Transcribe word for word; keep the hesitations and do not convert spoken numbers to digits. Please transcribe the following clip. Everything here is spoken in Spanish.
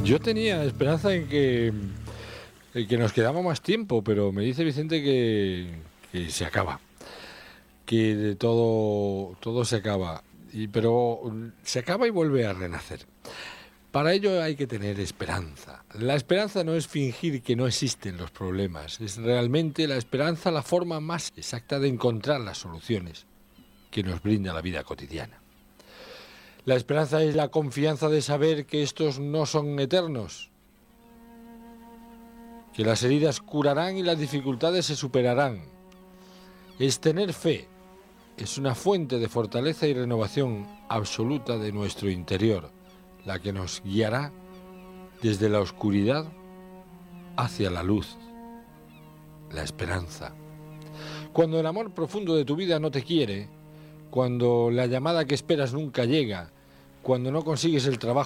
Yo tenía esperanza en que, en que nos quedaba más tiempo, pero me dice Vicente que, que se acaba, que de todo, todo se acaba, y, pero se acaba y vuelve a renacer. Para ello hay que tener esperanza. La esperanza no es fingir que no existen los problemas, es realmente la esperanza la forma más exacta de encontrar las soluciones que nos brinda la vida cotidiana. La esperanza es la confianza de saber que estos no son eternos, que las heridas curarán y las dificultades se superarán. Es tener fe, es una fuente de fortaleza y renovación absoluta de nuestro interior, la que nos guiará desde la oscuridad hacia la luz, la esperanza. Cuando el amor profundo de tu vida no te quiere, cuando la llamada que esperas nunca llega, cuando no consigues el trabajo